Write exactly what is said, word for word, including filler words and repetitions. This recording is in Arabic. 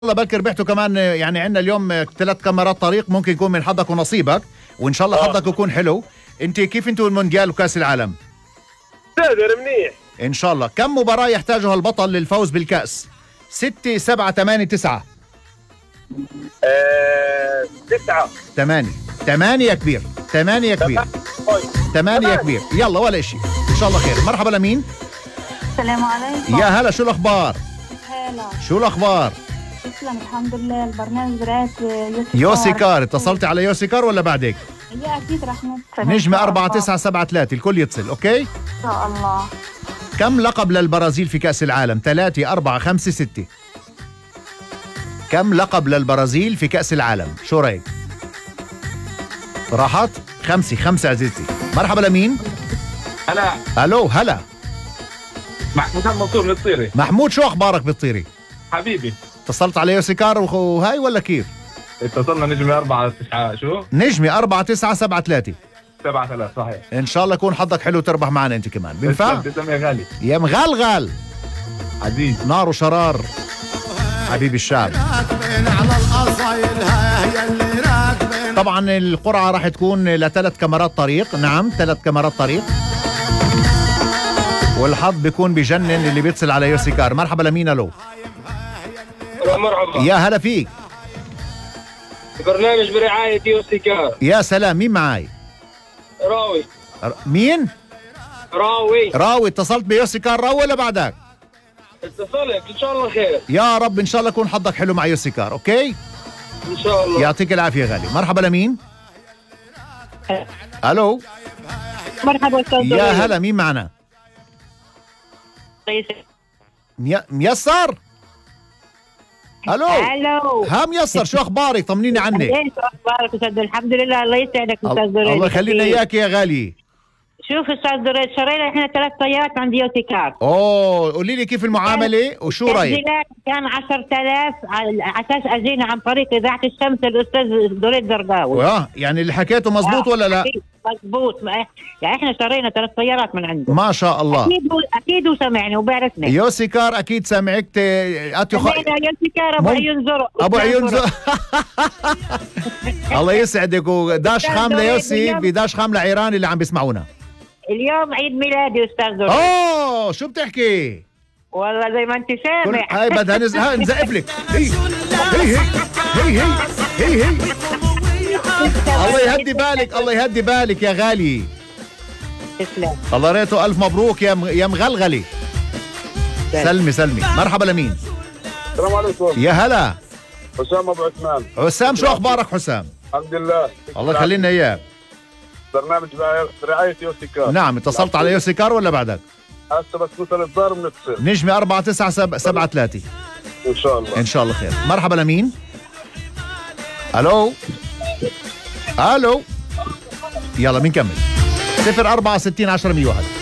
الله بلكي ربحتوا كمان. يعني عندنا اليوم ثلاث كاميرات طريق، ممكن يكون من حظك ونصيبك، وان شاء الله آه. حظك يكون حلو. انت كيف انتوا المونديال وكاس العالم؟ تقدر منيح ان شاء الله. كم مباراة يحتاجها البطل للفوز بالكأس؟ ستة سبعة ثمانية تسعة؟ آه، تسعة ثمانية. ثمانية يا كبير، ثمانية يا كبير، ثمانية يا كبير. يلا ولا اشي، ان شاء الله خير. مرحبا لمين؟ السلام عليكم. يا هلا، شو الاخبار؟ هلا. شو الاخبار؟ تسلم الحمد لله. البرنامج برعاية يوسي يوسي كار. كار. اتصلتي على يوسي كار ولا بعدك؟ يا اكيد رح نتصل. نجمة أربعة تسعة سبعة ثلاثة، الكل يتصل. اوكي؟ ان شاء الله. كم لقب للبرازيل في كأس العالم؟ ثلاثة أربعة خمسة ستة؟ كم لقب للبرازيل في كأس العالم؟ شو رأيك؟ راحت؟ خمسة. خمسة عزيزتي. مرحبا لمين؟ هلا. ألو هلا. محمود منصور من الطيري. محمود، شو أخبارك بالطيري؟ حبيبي اتصلت على يوسي كار وهاي ولا كيف؟ اتصلنا نجمة أربعة تسعة شو؟ نجمة أربعة تسعة سبعة ثلاثة. سبعة ثلاث صحيح. إن شاء الله يكون حظك حلو وتربح معنا أنت كمان. بينفع؟ تسلم يا غالي. يا مغلغل عزيز. نار وشرار حبيب الشعب. طبعا القرعة راح تكون لثلاث كاميرات طريق. نعم، ثلاث كاميرات طريق، والحظ بيكون بجنن اللي بيتصل على يوسي كار. مرحبا لمين؟ الو. مرحبا. يا هلا فيك. برنامج برعاية يوسي كار. يا سلام، مين معاي؟ راوي. ر- مين؟ راوي. راوي. اتصلت بيوسي كار راوي ولا بعدك؟ اتصلت ان شاء الله خير. يا رب ان شاء الله يكون حظك حلو مع يوسي كار. اوكي؟ ان شاء الله. يعطيك العافية غالي. مرحبا لمين؟ الو. مرحبا استاذ. يا هلا، مين معنا؟ مي- ميسر. الو. الو. ها ميسر، شو اخبارك؟ طمنيني عنك. ايش اخبارك استاذ؟ الحمد لله. الله يسعدك استاذ ال- دريد. الله يخلينا اياك يا غالي. شوف استاذ دريد، شرينا احنا ثلاث طيارات عند يوسي كار. اوه، قولي لي كيف المعامله وشو رايك؟ التسجيلات كان عشرة آلاف على اساس اجينا عن طريق اذاعه الشمس الاستاذ دريد زرقاوي. اه، يعني اللي حكيته مزبوط ولا لا؟ مضبوط. ما- يعني احنا شرينا ثلاث طيارات من عنده. ما شاء الله. اكيد هو اكيد هو سمعني وبيعرفني. يوسي كار اكيد سامعك. ت- اتو خ... سمعنا يوسي كار ابو مم- عيون زرق. ابو عيون ز... الله يسعدك. وداش خام ليوسي بداش خام لعيران اللي عم بيسمعونا. اليوم عيد ميلادي استاذ دريد. اوه، شو بتحكي؟ والله زي ما انت سامع. هاي بدها نز... ها نزقف لك. هي هي هي هي هي هي الله يهدي بالك، الله يهدي بالك يا غالي. تسلم. الله ريته الف مبروك يا م... يا مغلغلي. سلمي سلمي. مرحبا لمين؟ السلام عليكم. يا هلا. حسام ابو عثمان. حسام، شو اخبارك حسام؟ الحمد لله. الله يخلينا اياك. برنامج برعاية يوسي كار. نعم، اتصلت على يوسي كار ولا بعدك؟ هسه بس مثل الدار بنتصل نجمة أربعة تسعة سبعة ثلاثة. ان شاء الله. إن شاء الله خير. مرحبا لمين؟ ألو. ألو. يلا بنكمل. صفر أربعة ستين عشرة مية واحد.